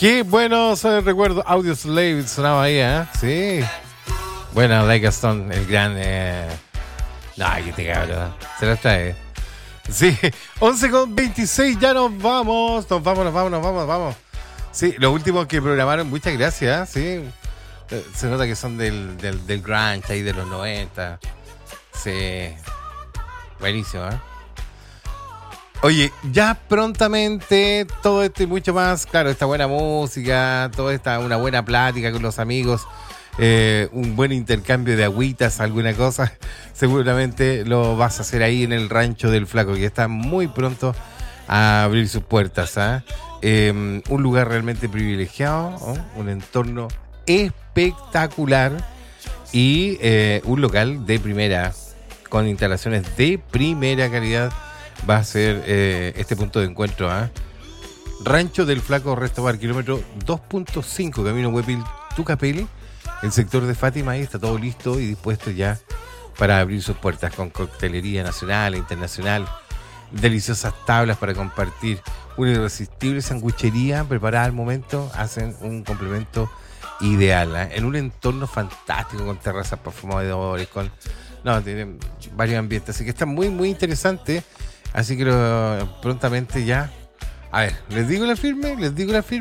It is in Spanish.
Qué buenos recuerdos. Audio Slave sonaba ahí, ¿eh? Sí. Bueno, Like Stone, el gran. No, que te cabrón. Se los trae. Sí, 11:26, ya nos vamos. Nos vamos. Sí, los últimos que programaron, muchas gracias, sí. Se nota que son del grunge ahí de los 90. Sí. Buenísimo, ¿eh? Oye, ya prontamente todo esto y mucho más, claro, esta buena música, toda esta una buena plática con los amigos, un buen intercambio de agüitas, alguna cosa, seguramente lo vas a hacer ahí en el Rancho del Flaco, que está muy pronto a abrir sus puertas, ¿eh? Un lugar realmente privilegiado, ¿no? Un entorno espectacular y un local de primera, con instalaciones de primera calidad. Va a ser este punto de encuentro, ¿eh? Rancho del Flaco Resto Bar, kilómetro 2.5, camino Huepil Tucapel, el sector de Fátima. Ahí está todo listo y dispuesto ya para abrir sus puertas con coctelería nacional e internacional, deliciosas tablas para compartir, una irresistible sanguchería preparada al momento. Hacen un complemento ideal, ¿eh? En un entorno fantástico, con terrazas para fumadores, tienen varios ambientes, así que está muy, muy interesante. Así que prontamente ya. A ver, ¿les digo la firme?